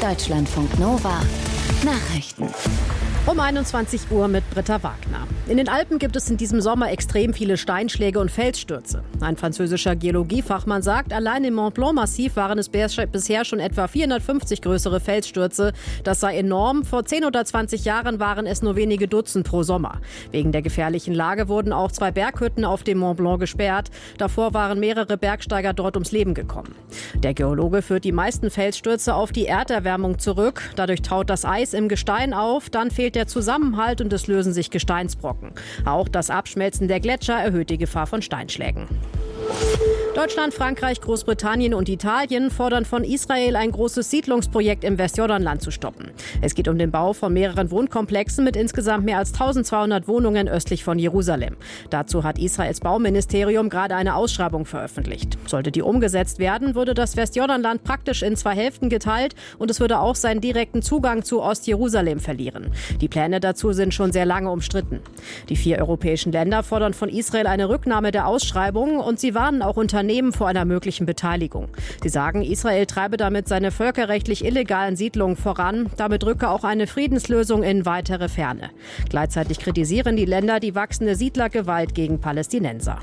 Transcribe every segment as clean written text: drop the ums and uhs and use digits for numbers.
Deutschlandfunk Nova Nachrichten. Um 21 Uhr mit Britta Wagner. In den Alpen gibt es in diesem Sommer extrem viele Steinschläge und Felsstürze. Ein französischer Geologiefachmann sagt, allein im Mont Blanc-Massiv waren es bisher schon etwa 450 größere Felsstürze. Das sei enorm. Vor 10 oder 20 Jahren waren es nur wenige Dutzend pro Sommer. Wegen der gefährlichen Lage wurden auch 2 Berghütten auf dem Mont Blanc gesperrt. Davor waren mehrere Bergsteiger dort ums Leben gekommen. Der Geologe führt die meisten Felsstürze auf die Erderwärmung zurück. Dadurch taut das Eis im Gestein auf, dann fehlt der Zusammenhalt und es lösen sich Gesteinsbrocken. Auch das Abschmelzen der Gletscher erhöht die Gefahr von Steinschlägen. Deutschland, Frankreich, Großbritannien und Italien fordern von Israel, ein großes Siedlungsprojekt im Westjordanland zu stoppen. Es geht um den Bau von mehreren Wohnkomplexen mit insgesamt mehr als 1200 Wohnungen östlich von Jerusalem. Dazu hat Israels Bauministerium gerade eine Ausschreibung veröffentlicht. Sollte die umgesetzt werden, würde das Westjordanland praktisch in 2 Hälften geteilt und es würde auch seinen direkten Zugang zu Ostjerusalem verlieren. Die Pläne dazu sind schon sehr lange umstritten. Die 4 europäischen Länder fordern von Israel eine Rücknahme der Ausschreibung und sie warnen auch Unternehmen vor einer möglichen Beteiligung. Sie sagen, Israel treibe damit seine völkerrechtlich illegalen Siedlungen voran. Damit rücke auch eine Friedenslösung in weitere Ferne. Gleichzeitig kritisieren die Länder die wachsende Siedlergewalt gegen Palästinenser.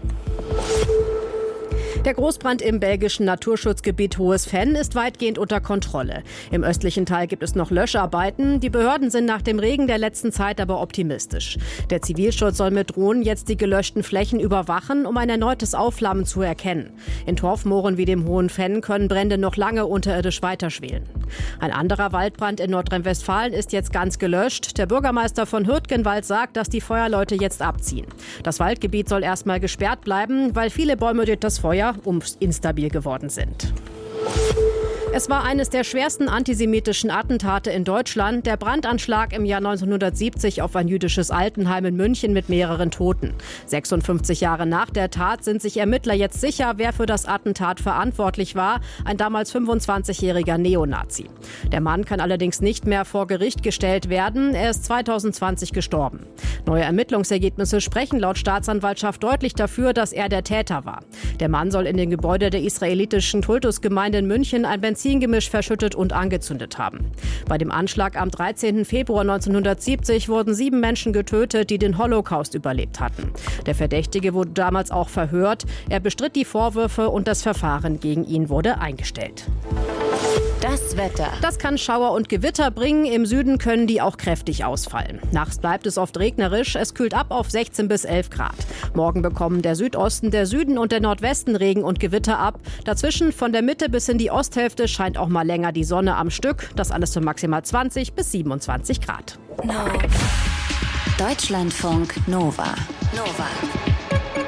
Der Großbrand im belgischen Naturschutzgebiet Hohes Venn ist weitgehend unter Kontrolle. Im östlichen Teil gibt es noch Löscharbeiten. Die Behörden sind nach dem Regen der letzten Zeit aber optimistisch. Der Zivilschutz soll mit Drohnen jetzt die gelöschten Flächen überwachen, um ein erneutes Aufflammen zu erkennen. In Torfmooren wie dem Hohen Venn können Brände noch lange unterirdisch weiterschwelen. Ein anderer Waldbrand in Nordrhein-Westfalen ist jetzt ganz gelöscht. Der Bürgermeister von Hürtgenwald sagt, dass die Feuerleute jetzt abziehen. Das Waldgebiet soll erstmal gesperrt bleiben, weil viele Bäume durch das Feuer instabil geworden sind. Es war eines der schwersten antisemitischen Attentate in Deutschland, der Brandanschlag im Jahr 1970 auf ein jüdisches Altenheim in München mit mehreren Toten. 56 Jahre nach der Tat sind sich Ermittler jetzt sicher, wer für das Attentat verantwortlich war, ein damals 25-jähriger Neonazi. Der Mann kann allerdings nicht mehr vor Gericht gestellt werden, er ist 2020 gestorben. Neue Ermittlungsergebnisse sprechen laut Staatsanwaltschaft deutlich dafür, dass er der Täter war. Der Mann soll in dem Gebäude der israelitischen Kultusgemeinde in München ein Benzingemisch verschüttet und angezündet haben. Bei dem Anschlag am 13. Februar 1970 wurden 7 Menschen getötet, die den Holocaust überlebt hatten. Der Verdächtige wurde damals auch verhört. Er bestritt die Vorwürfe und das Verfahren gegen ihn wurde eingestellt. Das Wetter. Das kann Schauer und Gewitter bringen. Im Süden können die auch kräftig ausfallen. Nachts bleibt es oft regnerisch. Es kühlt ab auf 16 bis 11 Grad. Morgen bekommen der Südosten, der Süden und der Nordwesten Regen und Gewitter ab. Dazwischen von der Mitte bis in die Osthälfte scheint auch mal länger die Sonne am Stück. Das alles für maximal 20 bis 27 Grad. Deutschlandfunk Nova.